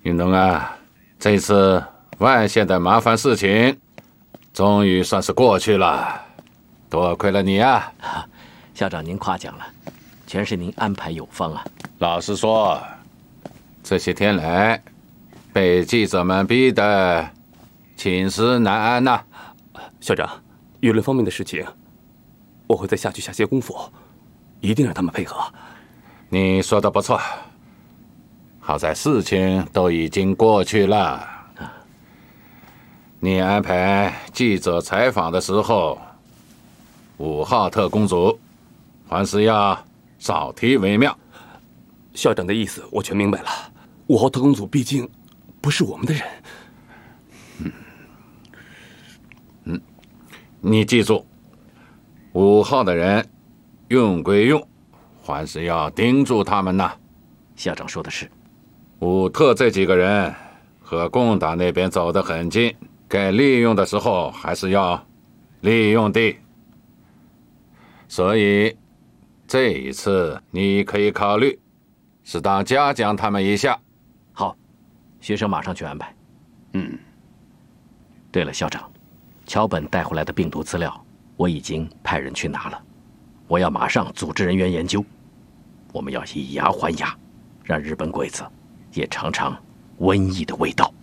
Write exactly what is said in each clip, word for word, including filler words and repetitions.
运动啊，这次外县的麻烦事情终于算是过去了，多亏了你啊！ 校长您夸奖了，全是您安排有方啊。 老实说，这些天来被记者们逼得寝食难安呐、 啊。校长，舆论方面的事情，我会再下去下些功夫，一定让他们配合。 你说的不错，好在事情都已经过去了。你安排记者采访的时候，五号特工组还是要少提为妙。 校长的意思我全明白了，五号特工组毕竟不是我们的人。 嗯，嗯，你记住，五号的人用归用，还是要盯住他们呐。 校长说的是， 五特这几个人和共党那边走得很近，该利用的时候还是要利用的。所以这一次你可以考虑适当嘉奖他们一下。 好，学生马上去安排。 嗯。 对了，校长，桥本带回来的病毒资料我已经派人去拿了，我要马上组织人员研究。我们要以牙还牙，让日本鬼子也尝尝瘟疫的味道。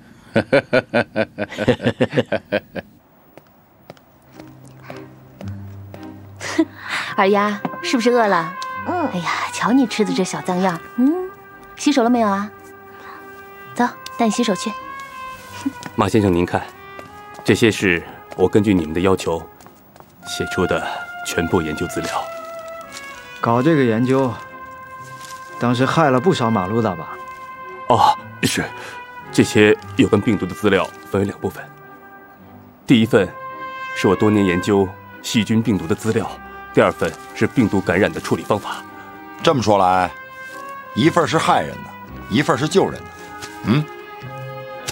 二丫，是不是饿了？嗯。哎呀，瞧你吃的这小脏样，嗯，洗手了没有啊？走，带你洗手去。 马先生，您看，这些是我根据你们的要求写出的全部研究资料。 搞这个研究，当时害了不少马路达吧？ 哦，是。这些有关病毒的资料分为两部分。第一份是我多年研究细菌病毒的资料，第二份是病毒感染的处理方法。 这么说来，一份是害人的，一份是救人的。嗯，